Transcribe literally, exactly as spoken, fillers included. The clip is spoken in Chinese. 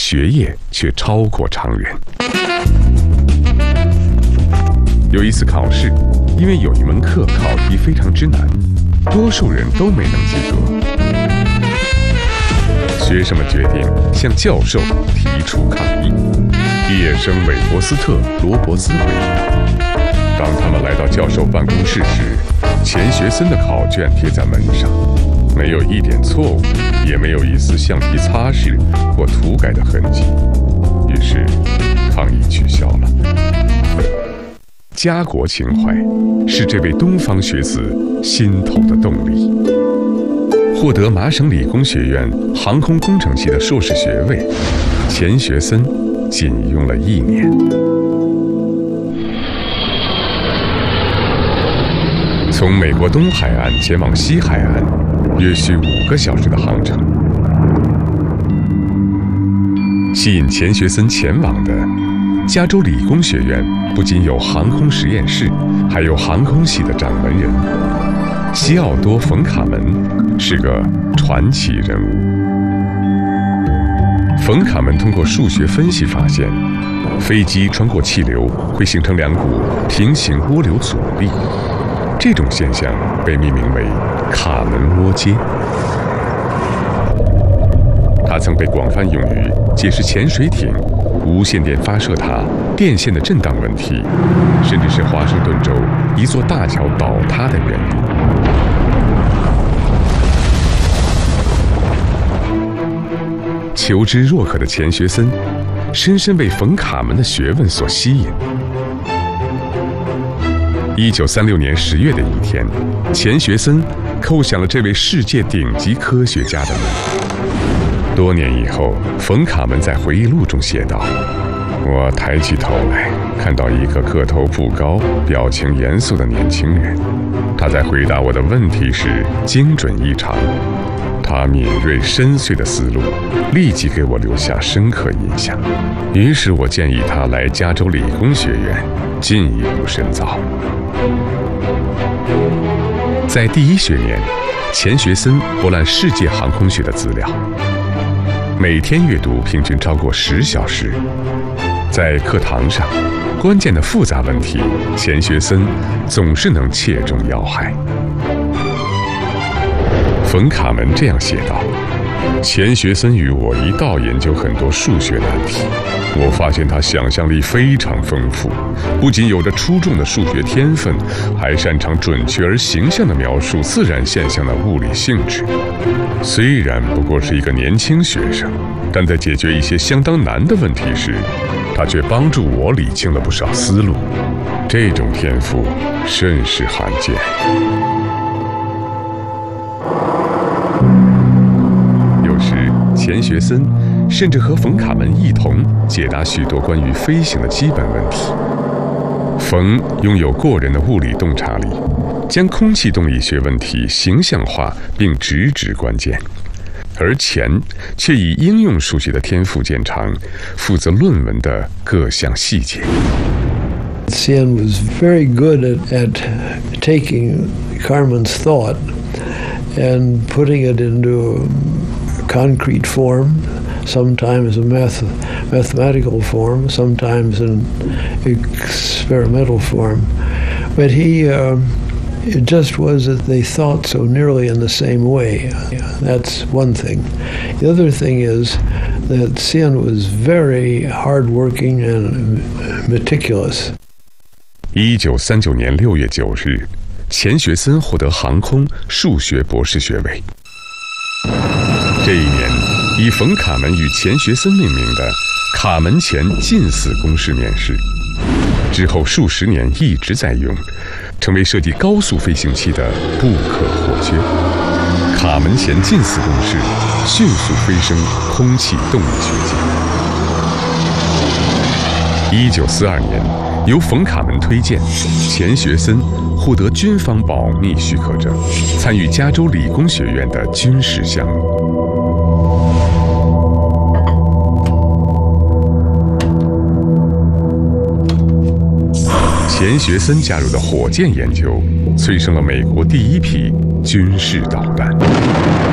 学业却超过常人。有一次考试，因为有一门课考题非常之难，多数人都没能及格。学生们决定向教授提出抗议。毕业生韦伯斯特·罗伯兹回忆，当他们来到教授办公室时，钱学森的考卷贴在门上，没有一点错误，也没有一丝橡皮擦拭或涂改的痕迹。于是，抗议取消了。家国情怀是这位东方学子心头的动力。获得麻省理工学院航空工程系的硕士学位，钱学森仅用了一年。从美国东海岸前往西海岸，约需五个小时的航程。吸引钱学森前往的，加州理工学院不仅有航空实验室，还有航空系的掌门人。西奥多·冯·卡门是个传奇人物。冯·卡门通过数学分析发现，飞机穿过气流会形成两股平行涡流阻力，这种现象被命名为卡门涡接。它曾被广泛用于解释潜水艇、无线电发射塔、电线的震荡问题，甚至是华盛顿州一座大桥倒塌的原理。求知若渴的钱学森，深深被冯·卡门的学问所吸引。一九三六年十月的一天，钱学森叩响了这位世界顶级科学家的门。多年以后，冯·卡门在回忆录中写道：“我抬起头来，看到一个个头不高、表情严肃的年轻人。他在回答我的问题时精准异常，他敏锐深邃的思路立即给我留下深刻印象。于是我建议他来加州理工学院进一步深造。”在第一学年，钱学森博览世界航空学的资料，每天阅读平均超过十小时。在课堂上，关键的复杂问题，钱学森总是能切中要害。冯·卡门这样写道：“钱学森与我一道研究很多数学难题，我发现他想象力非常丰富，不仅有着出众的数学天分，还擅长准确而形象地描述自然现象的物理性质。虽然不过是一个年轻学生，但在解决一些相当难的问题时，他却帮助我理清了不少思路。这种天赋甚是罕见。”钱学森甚至和冯·卡门一同解答许多关于飞行的基本问题。冯拥有过人的物理洞察力，将空气动力学问题形象化并直指关键，而钱却以应用数学的天赋见长，负责论文的各项细节。 Cian was very good at, at taking Carmen's thought and putting it into concrete form, sometimes a math, mathematical form, sometimes in experimental form. But he, uh, it just was that they thought so nearly in the same way. That's one thing. The other thing is that Cian was very hardworking and meticulous. 一九三九年六月九日，钱学森获得航空数学博士学位。这一年，以冯·卡门与钱学森命名的卡门钱近似公式面世，之后数十年一直在用，成为设计高速飞行器的不可或缺。卡门钱近似公式迅速飞升空气动力学界。一九四二年，由冯·卡门推荐，钱学森获得军方保密许可证，参与加州理工学院的军事项目。钱学森加入的火箭研究，催生了美国第一批军事导弹。